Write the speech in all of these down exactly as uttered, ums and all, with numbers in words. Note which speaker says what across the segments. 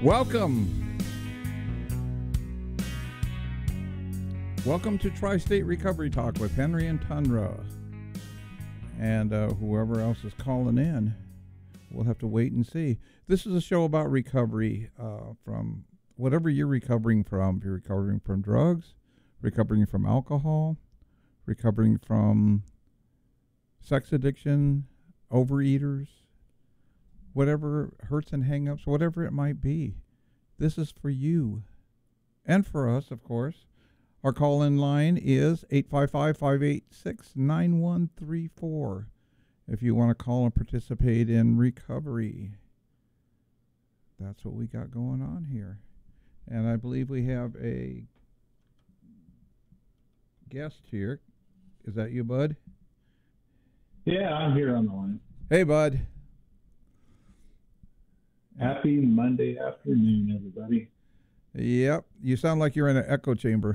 Speaker 1: Welcome. Welcome to Tri-State Recovery Talk with Henry and Tundra. And uh, whoever else is calling in, we'll have to wait and see. This is a show about recovery uh, from whatever you're recovering from. If you're recovering from drugs, recovering from alcohol, recovering from sex addiction, overeaters, whatever hurts and hang-ups, whatever it might be. This is for you and for us, of course. Our call-in line is eight five five, five eight six, nine one three four if you want to call and participate in recovery. That's what we got going on here. And I believe we have a guest here. Is that you, Bud?
Speaker 2: Yeah, I'm here on the line.
Speaker 1: Hey, Bud.
Speaker 2: Happy Monday afternoon, everybody.
Speaker 1: Yep. You sound like you're in an echo chamber.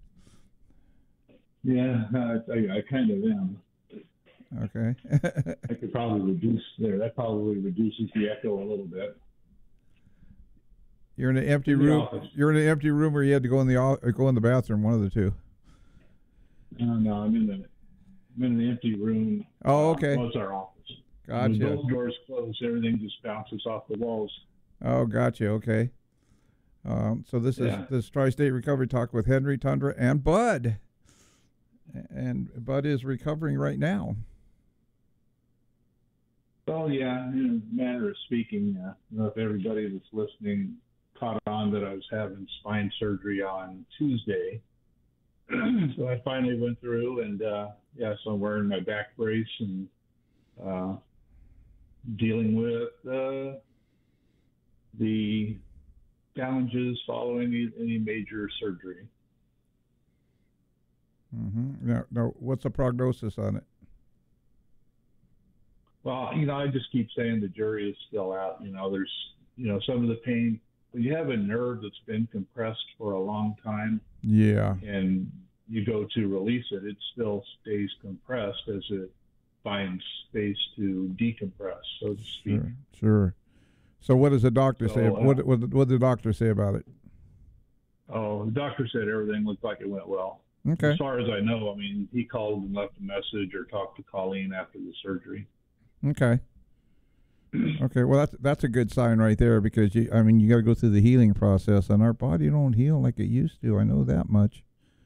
Speaker 2: Yeah, I, I, I kind of am.
Speaker 1: Okay.
Speaker 2: I could probably reduce there. That probably reduces the echo a little bit.
Speaker 1: You're in an empty
Speaker 2: In the
Speaker 1: room.
Speaker 2: office.
Speaker 1: You're in an empty room where you had to go in the o- go in the bathroom. One of the two.
Speaker 2: No, no, I'm in the I'm in an empty room.
Speaker 1: Oh, okay.
Speaker 2: Uh, was our office.
Speaker 1: Gotcha.
Speaker 2: When both doors closed, everything just bounces off the walls.
Speaker 1: Oh, gotcha. Okay. Um, so this
Speaker 2: Yeah.
Speaker 1: is this Tri-State Recovery Talk with Henry, Tundra, and Bud. And Bud is recovering right now.
Speaker 2: Well, yeah, in a manner of speaking, uh, I don't know if everybody that's listening caught on that I was having spine surgery on Tuesday. So I finally went through, and uh, yeah, so I'm wearing my back brace and uh, dealing with uh, the challenges following any, any major surgery.
Speaker 1: Mm-hmm. Now, now, what's the prognosis on it?
Speaker 2: Well, you know, I just keep saying the jury is still out. You know, there's, you know, some of the pain. When you have a nerve that's been compressed for a long time,
Speaker 1: Yeah.
Speaker 2: and you go to release it, it still stays compressed as it finds space to decompress, so to speak.
Speaker 1: Sure. Sure. So what does the doctor
Speaker 2: So,
Speaker 1: say?
Speaker 2: uh,
Speaker 1: What what what did the doctor say about it?
Speaker 2: Oh, the doctor said everything looked like it went well.
Speaker 1: Okay.
Speaker 2: As far as I know, I mean, he called and left a message or talked to Colleen after the surgery.
Speaker 1: Okay. Okay. Well, that's that's a good sign right there, because you. I mean, you got to go through the healing process, and our body don't heal like it used to. I know that much.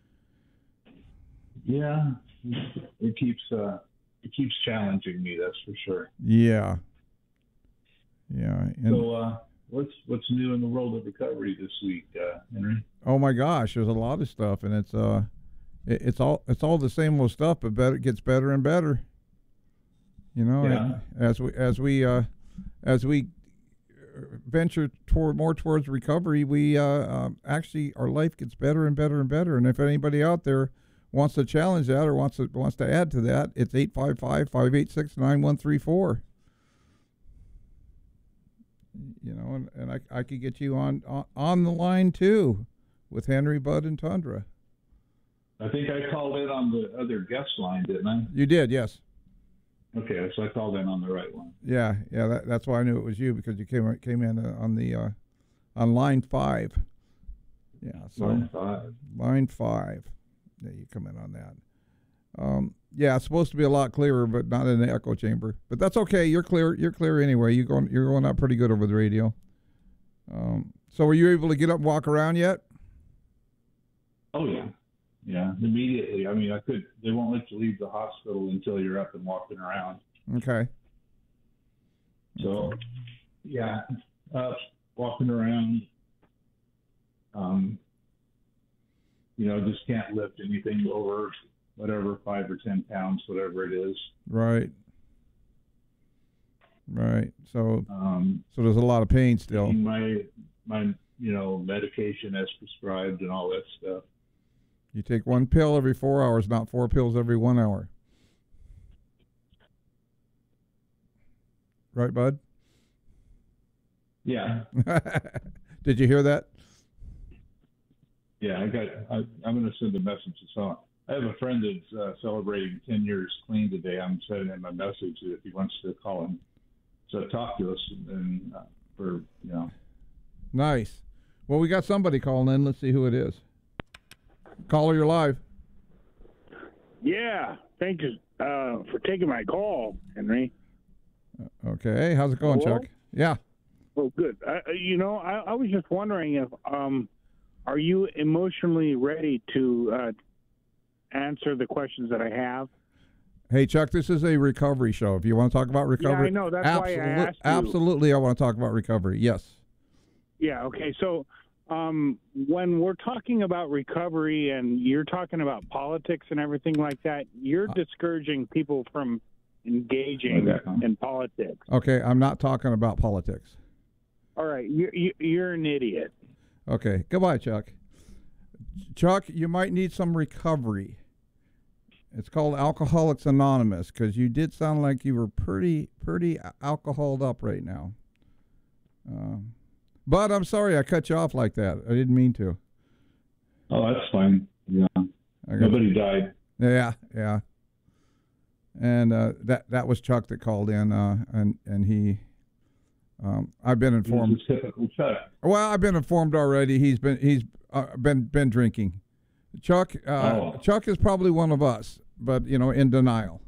Speaker 2: Yeah, it keeps uh, it keeps challenging me. That's for sure.
Speaker 1: Yeah. Yeah. And
Speaker 2: So, uh, what's what's new in the world of recovery this week, uh, Henry?
Speaker 1: oh my gosh, there's a lot of stuff, and it's uh, it, it's all it's all the same old stuff, but better, it gets better and better. You know,
Speaker 2: Yeah.
Speaker 1: as we as we uh, as we venture toward more towards recovery, we uh, uh, actually our life gets better and better and better. And if anybody out there wants to challenge that or wants to wants to add to that, it's eight five five, five eight six, nine one three four. You know, and, and I I could get you on, on on the line too with Henry, Bud, and Tundra.
Speaker 2: I think I called in on the other guest line, didn't I?
Speaker 1: You did, yes.
Speaker 2: Okay, so I called in on the right one.
Speaker 1: Yeah, yeah. That, that's why I knew it was you, because you came came in uh, on the uh, on line five. Yeah, so
Speaker 2: Line five.
Speaker 1: line five. Yeah, you come in on that. Um, yeah, it's supposed to be a lot clearer, but not in the echo chamber. But that's okay. You're clear. You're clear anyway. You going you're going out pretty good over the radio. Um, so were you able to get up and walk around yet?
Speaker 2: Oh yeah, yeah. Immediately. I mean, I could. They won't let you leave the hospital until you're up and walking around.
Speaker 1: Okay.
Speaker 2: So, yeah, uh, walking around. Um, you know, just can't lift anything over whatever five or ten pounds, whatever it is.
Speaker 1: Right. Right. So
Speaker 2: Um,
Speaker 1: so there's a lot of pain still.
Speaker 2: taking my my you know medication as prescribed and all that stuff.
Speaker 1: You take one pill every four hours, not four pills every one hour. Right, Bud?
Speaker 2: Yeah,
Speaker 1: Did you hear that?
Speaker 2: yeah. I got. I, I'm going to send a message to someone. I have a friend that's uh, celebrating ten years clean today. I'm sending him a message if he wants to call him to talk to us and uh, for you know
Speaker 1: Nice. Well, we got somebody calling in. Let's see who it is. Caller, you're live.
Speaker 3: Yeah, thank you uh, for taking my call, Henry.
Speaker 1: Okay, how's it going,
Speaker 3: Hello?
Speaker 1: Chuck? Yeah.
Speaker 3: Oh, good. Uh, you know, I, I was just wondering if, um, are you emotionally ready to uh, answer the questions that I have?
Speaker 1: Hey, Chuck, this is a recovery show. If you want to talk about recovery,
Speaker 3: Yeah, I know. That's why I asked you.
Speaker 1: Absolutely, I want to talk about recovery. Yes.
Speaker 3: Yeah. Okay. So, um, when we're talking about recovery and you're talking about politics and everything like that, you're
Speaker 1: Uh,
Speaker 3: discouraging people from engaging
Speaker 2: Okay.
Speaker 3: in politics.
Speaker 1: Okay, I'm not talking about politics.
Speaker 3: All right. You're, you- you're an idiot.
Speaker 1: Okay, goodbye, Chuck. Chuck, you might need some recovery. It's called Alcoholics Anonymous because you did sound like you were pretty, pretty alcoholed up right now. Um, but I'm sorry I cut you off like that. I didn't mean to.
Speaker 2: Oh, that's fine. Yeah.
Speaker 1: I got
Speaker 2: Nobody died.
Speaker 1: Yeah, yeah. And uh, that that was Chuck that called in, uh, and and he, um, I've been informed.
Speaker 2: This is typical Chuck.
Speaker 1: Well, I've been informed already. He's been he's uh, been been drinking. Chuck uh,
Speaker 2: Oh.
Speaker 1: Chuck is probably one of us, but you know, in denial.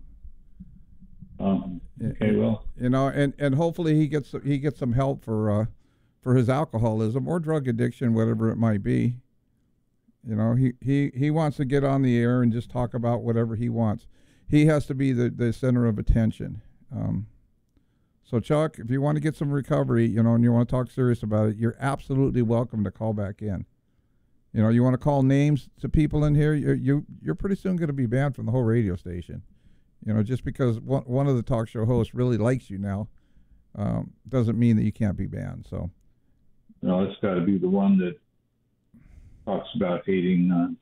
Speaker 2: Um, okay, well,
Speaker 1: You know, and, and hopefully he gets he gets some help for uh, for his alcoholism or drug addiction, whatever it might be. You know, he, he, he wants to get on the air and just talk about whatever he wants. He has to be the, the center of attention. Um, so, Chuck, if you want to get some recovery, you know, and you want to talk serious about it, you're absolutely welcome to call back in. You know, you want to call names to people in here, you're, you, you're pretty soon going to be banned from the whole radio station. You know, just because one, one of the talk show hosts really likes you now um, doesn't mean that you can't be banned. So,
Speaker 2: no, it's got to be the one that talks about hating uh,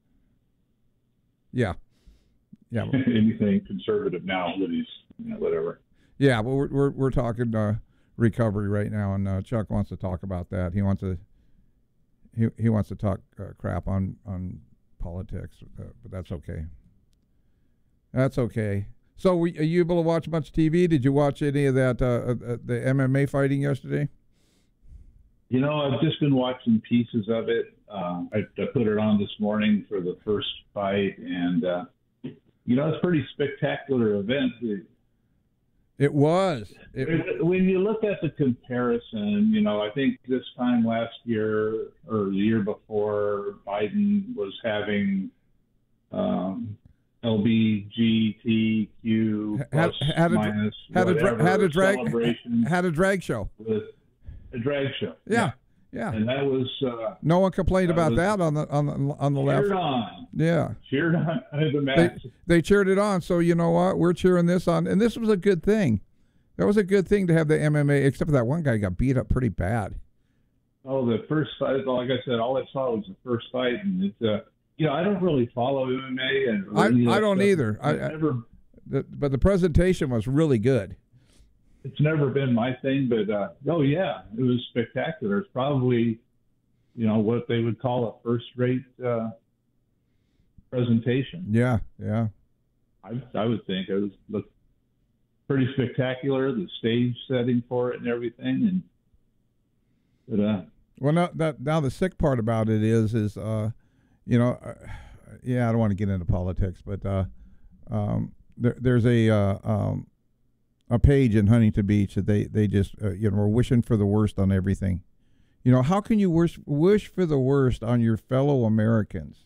Speaker 1: yeah. Yeah.
Speaker 2: anything conservative now that he's, you know, whatever.
Speaker 1: Yeah, well, we're we're, we're talking uh, recovery right now, and uh, Chuck wants to talk about that. He wants to he he wants to talk uh, crap on on politics, uh, but that's okay. That's okay. So, we, are you able to watch much T V? Did you watch any of that uh, uh, the M M A fighting yesterday?
Speaker 2: You know, I've just been watching pieces of it. Uh, I, I put it on this morning for the first fight, and uh, you know, it's a pretty spectacular event. It,
Speaker 1: It was. It,
Speaker 2: when you look at the comparison, you know, I think this time last year or the year before, Biden was having um, L G B T Q
Speaker 1: had,
Speaker 2: plus
Speaker 1: had a,
Speaker 2: minus
Speaker 1: had a, dra- had a drag
Speaker 2: celebration
Speaker 1: had a drag show.
Speaker 2: with a drag show.
Speaker 1: Yeah, yeah.
Speaker 2: And that was uh,
Speaker 1: No one complained
Speaker 2: that
Speaker 1: about
Speaker 2: was
Speaker 1: that on the on the on the left.
Speaker 2: cheered on,
Speaker 1: Yeah.
Speaker 2: cheered on the
Speaker 1: They,
Speaker 2: match.
Speaker 1: they cheered it on, so you know what? We're cheering this on, and this was a good thing. That was a good thing to have the M M A, except for that one guy got beat up pretty bad.
Speaker 2: Oh, the first fight, like I said, all I saw was the first fight, and it's uh, you know, I don't really follow M M A, and
Speaker 1: I,
Speaker 2: any of
Speaker 1: I
Speaker 2: that
Speaker 1: don't
Speaker 2: stuff.
Speaker 1: either. I,
Speaker 2: It's
Speaker 1: I,
Speaker 2: never,
Speaker 1: the, but the presentation was really good.
Speaker 2: it's never been my thing, but uh, oh yeah, it was spectacular. It's probably, you know, what they would call a first-rate uh, presentation.
Speaker 1: Yeah, yeah.
Speaker 2: I, I would think it was looked pretty spectacular, the stage setting for it and everything, and but uh,
Speaker 1: Well, now that now the sick part about it is is uh, you know, uh, yeah, I don't want to get into politics, but uh, um, there, there's a uh, um, a page in Huntington Beach that they they just uh, you know are wishing for the worst on everything. You know, how can you wish wish for the worst on your fellow Americans?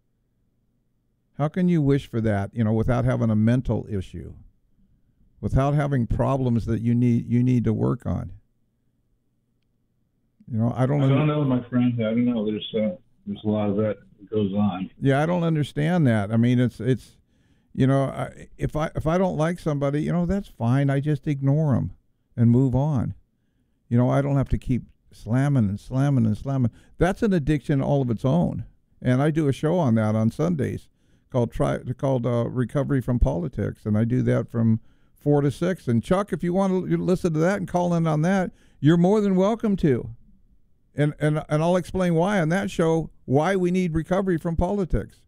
Speaker 1: How can you wish for that, you know, without having a mental issue, without having problems that you need you need to work on? You know, I don't.
Speaker 2: I
Speaker 1: under-
Speaker 2: don't know, my friend. I don't know. There's uh, there's a lot of that that goes on.
Speaker 1: Yeah, I don't understand that. I mean, it's it's, you know, I, if I if I don't like somebody, you know, that's fine. I just ignore them and move on. You know, I don't have to keep slamming and slamming and slamming. That's an addiction all of its own. And I do a show on that on Sundays called try called uh, Recovery from Politics, and I do that from four to six. And Chuck, if you want to listen to that and call in on that, you're more than welcome to. And and and I'll explain why on that show why we need recovery from politics.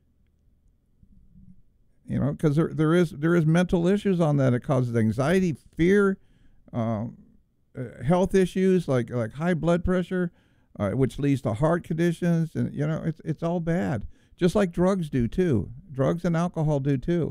Speaker 1: You know, because there there is there is mental issues on that. It causes anxiety, fear, um, uh, health issues like like high blood pressure, uh, which leads to heart conditions, and you know it's it's all bad. Just like drugs do too. Drugs and alcohol do too.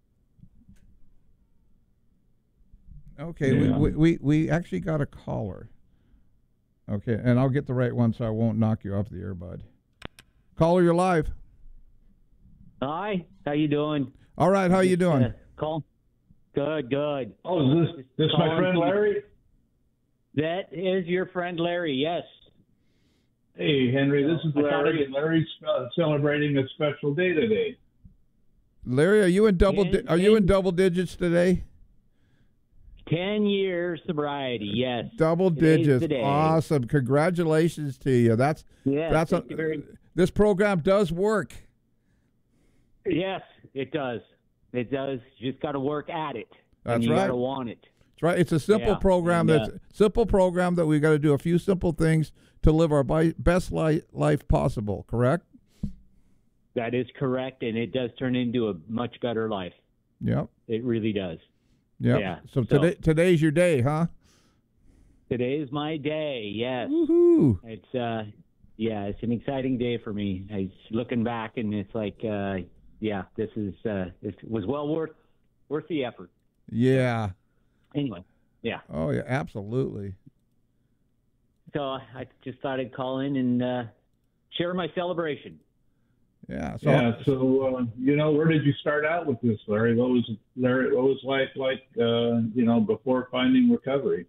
Speaker 1: Okay,
Speaker 2: Yeah.
Speaker 1: we, we we actually got a caller. Okay, and I'll get the right one so I won't knock you off the air, bud. Caller, you're live.
Speaker 4: Hi, how you doing?
Speaker 1: All right, how you doing?
Speaker 4: Uh, call. Good, good.
Speaker 2: Oh, is this this my
Speaker 4: Calling
Speaker 2: friend
Speaker 4: to-
Speaker 2: Larry?
Speaker 4: That is your friend Larry. Yes.
Speaker 2: Hey, Henry, this is
Speaker 4: I thought
Speaker 2: Larry,
Speaker 4: it-
Speaker 2: and Larry's uh, celebrating a special day today.
Speaker 1: Larry, are you in double? Di-
Speaker 4: Ten-
Speaker 1: are you in
Speaker 4: ten-
Speaker 1: double digits today?
Speaker 4: Ten years sobriety. Yes.
Speaker 1: Double
Speaker 4: Today's
Speaker 1: digits.
Speaker 4: the day.
Speaker 1: Awesome. Congratulations to you. That's
Speaker 4: Yes.
Speaker 1: that's a,
Speaker 4: thank you very-
Speaker 1: this program does work.
Speaker 4: yes, it does. It does. You just got to work at it.
Speaker 1: That's
Speaker 4: and you
Speaker 1: right.
Speaker 4: got to want it.
Speaker 1: That's right. It's a simple
Speaker 4: Yeah,
Speaker 1: program.
Speaker 4: and,
Speaker 1: That's
Speaker 4: uh,
Speaker 1: simple program that we got to do a few simple things to live our bi- best li- life possible. Correct?
Speaker 4: That is correct, and it does turn into a much better life.
Speaker 1: Yep.
Speaker 4: It really does.
Speaker 1: Yep.
Speaker 4: Yeah,
Speaker 1: So,
Speaker 4: so-
Speaker 1: today today's your day, huh?
Speaker 4: Today is my day. Yes.
Speaker 1: Woohoo!
Speaker 4: It's uh, yeah, it's an exciting day for me. I was looking back, and it's like, uh, yeah, this is uh, it was well worth worth the effort.
Speaker 1: Yeah.
Speaker 4: Anyway, yeah.
Speaker 1: Oh yeah. Absolutely.
Speaker 4: So I just thought I'd call in and uh, share my celebration.
Speaker 1: Yeah. So
Speaker 2: yeah. So, uh, you know, where did you start out with this, Larry? What was Larry? What was life like? Uh, you know, before finding recovery?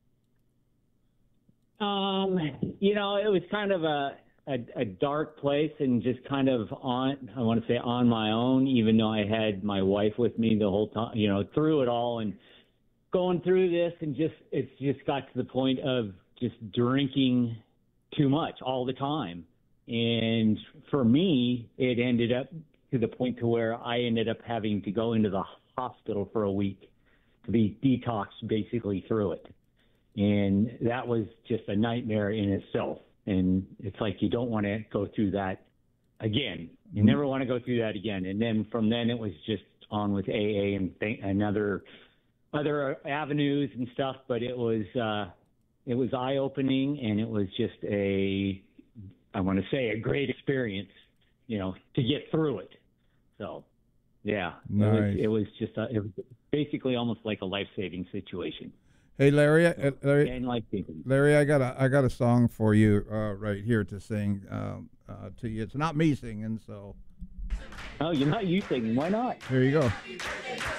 Speaker 4: Um, you know, it was kind of a, a a dark place, and just kind of on. I want to say on my own, even though I had my wife with me the whole time. You know, through it all, and going through this, and just it's just got to the point of just drinking too much all the time. And for me, it ended up to the point to where I ended up having to go into the hospital for a week to be detoxed basically through it. And that was just a nightmare in itself. And it's like you don't want to go through that again. You never want to go through that again. And then from then it was just on with A A and, th- and other other avenues and stuff. But it was uh, it was eye opening, and it was just a I want to say a great experience, you know, to get through it. So, yeah,
Speaker 1: Nice.
Speaker 4: it, was, it was just a, it was basically almost like a life saving situation.
Speaker 1: hey, Larry. uh, Larry.
Speaker 4: And life saving.
Speaker 1: Larry, I got a I got a song for you uh, right here to sing um, uh, to you. It's not me singing, so
Speaker 4: Oh, you're not you singing. Why not?
Speaker 1: here you go.